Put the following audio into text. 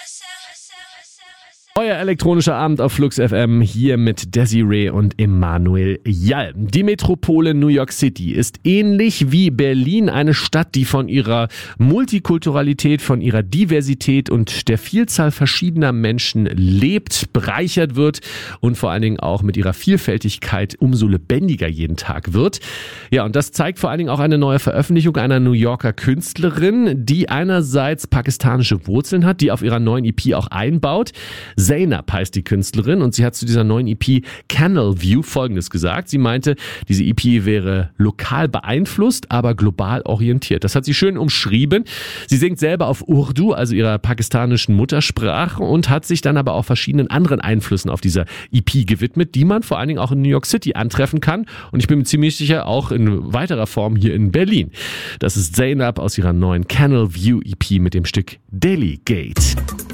Euer elektronischer Abend auf Flux FM hier mit Desiree und Emanuel Jall. Die Metropole New York City ist ähnlich wie Berlin eine Stadt, die von ihrer Multikulturalität, von ihrer Diversität und der Vielzahl verschiedener Menschen lebt, bereichert wird und vor allen Dingen auch mit ihrer Vielfältigkeit umso lebendiger jeden Tag wird. Ja, und das zeigt vor allen Dingen auch eine neue Veröffentlichung einer New Yorker Künstlerin, die einerseits pakistanische Wurzeln hat, die auf ihrer neuen EP auch einbaut. Zainab heißt die Künstlerin und sie hat zu dieser neuen EP Canal View Folgendes gesagt. Sie meinte, diese EP wäre lokal beeinflusst, aber global orientiert. Das hat sie schön umschrieben. Sie singt selber auf Urdu, also ihrer pakistanischen Muttersprache, und hat sich dann aber auch verschiedenen anderen Einflüssen auf dieser EP gewidmet, die man vor allen Dingen auch in New York City antreffen kann. Und ich bin mir ziemlich sicher, auch in weiterer Form hier in Berlin. Das ist Zainab aus ihrer neuen Canal View EP mit dem Stück Delegate.